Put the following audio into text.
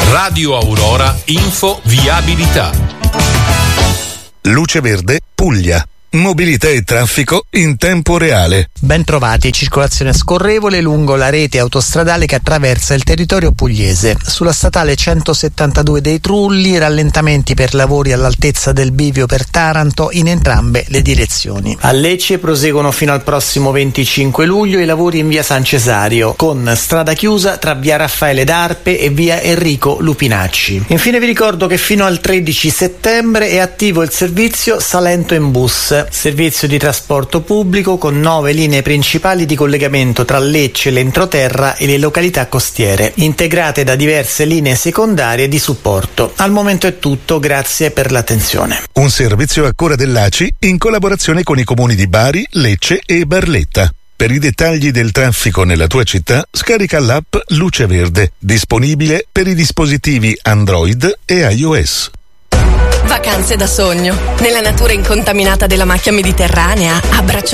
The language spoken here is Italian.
Radio Aurora Info Viabilità. Luce Verde Puglia. Mobilità e traffico in tempo reale. Ben trovati, circolazione scorrevole lungo la rete autostradale che attraversa il territorio pugliese. Sulla statale 172 dei Trulli, rallentamenti per lavori all'altezza del bivio per Taranto in entrambe le direzioni. A Lecce proseguono fino al prossimo 25 luglio i lavori in via San Cesario, con strada chiusa tra via Raffaele d'Arpe e via Enrico Lupinacci. Infine vi ricordo che fino al 13 settembre è attivo il servizio Salento in Bus, servizio di trasporto pubblico con 9 linee principali di collegamento tra Lecce, l'entroterra e le località costiere, integrate da diverse linee secondarie di supporto. Al momento è tutto, grazie per l'attenzione. Un servizio a cura dell'ACI in collaborazione con i comuni di Bari, Lecce e Barletta. Per i dettagli del traffico nella tua città, scarica l'app Luce Verde, disponibile per i dispositivi Android e iOS. Vacanze da sogno, nella natura incontaminata della macchia mediterranea, abbracciata